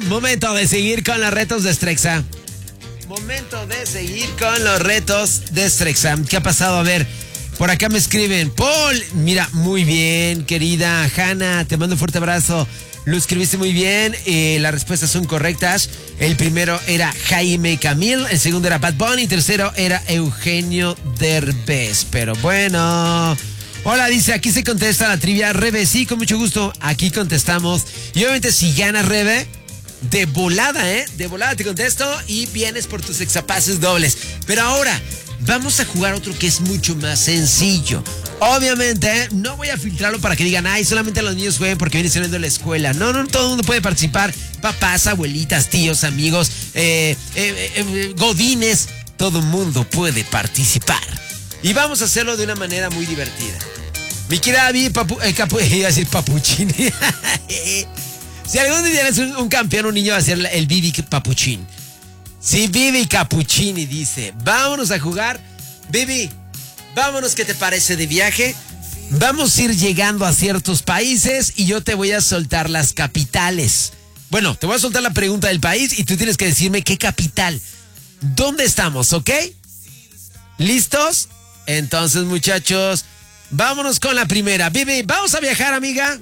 Momento de seguir con los retos de Strexa. Momento de seguir con los retos de Strexa. ¿Qué ha pasado? A ver, por acá me escriben. Paul, mira, muy bien, querida Hanna, te mando un fuerte abrazo. Lo escribiste muy bien, las respuestas son correctas. El primero era Jaime Camil, el segundo era Bad Bunny, el tercero era Eugenio Derbez. Pero bueno... Hola, dice, aquí se contesta la trivia. Rebe, sí, con mucho gusto, aquí contestamos. Y obviamente si ganas, Rebe, de volada, de volada te contesto y vienes por tus exapases dobles. Pero ahora, vamos a jugar otro que es mucho más sencillo. Obviamente, no voy a filtrarlo para que digan, ay, solamente los niños jueguen porque vienen saliendo de la escuela. No, todo el mundo puede participar. Papás, abuelitas, tíos, amigos, godines, todo el mundo puede participar. Y vamos a hacerlo de una manera muy divertida. Mi querida Vivi iba a decir Papuchín. Si algún día eres un campeón, un niño va a ser el Vivi Papuchín. Sí, Vivi Capuchini dice, vámonos a jugar. Vivi, vámonos, ¿qué te parece de viaje? Vamos a ir llegando a ciertos países y yo te voy a soltar las capitales. Bueno, te voy a soltar la pregunta del país y tú tienes que decirme qué capital. ¿Dónde estamos, ok? ¿Listos? Entonces, muchachos, vámonos con la primera. Vivi, ¿vamos a viajar, amiga?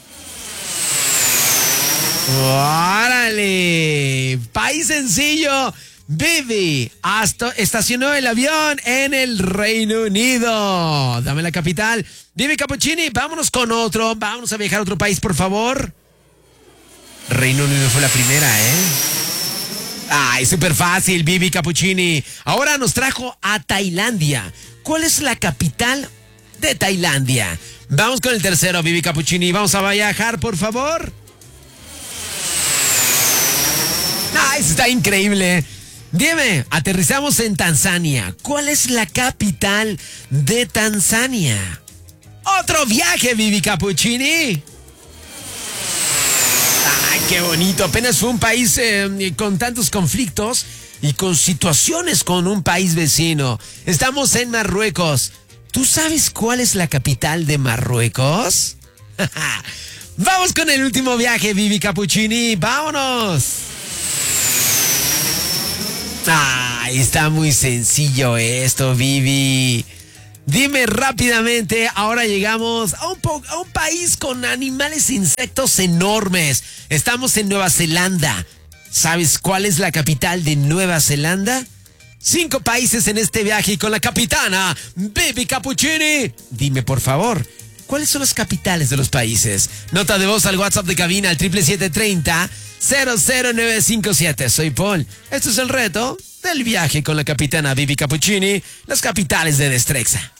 ¡Órale! País sencillo. Vivi estacionó el avión en el Reino Unido. Dame la capital. Vivi Capuchini, vámonos con otro. Vámonos a viajar a otro país, por favor. Reino Unido fue la primera, Ay, súper fácil, Vivi Capuchini. Ahora nos trajo a Tailandia. ¿Cuál es la capital de Tailandia? Vamos con el tercero, Vivi Capuchini. Vamos a viajar, por favor. ¡Ay, está increíble! Dime, aterrizamos en Tanzania. ¿Cuál es la capital de Tanzania? ¡Otro viaje, Vivi Capuchini! ¡Ay, qué bonito! Apenas fue un país con tantos conflictos y con situaciones con un país vecino. Estamos en Marruecos. ¿Tú sabes cuál es la capital de Marruecos? Vamos con el último viaje, Vivi Capuchini. ¡Vámonos! Ay, está muy sencillo esto, Vivi. Dime rápidamente, ahora llegamos a un país con animales e insectos enormes. Estamos en Nueva Zelanda. ¿Sabes cuál es la capital de Nueva Zelanda? 5 países en este viaje y con la capitana Vivi Capuchini. Dime, por favor, ¿cuáles son las capitales de los países? Nota de voz al WhatsApp de cabina al 777-30-00957. Soy Paul. Esto es el reto del viaje con la capitana Vivi Capuchini, las capitales de Destrexa.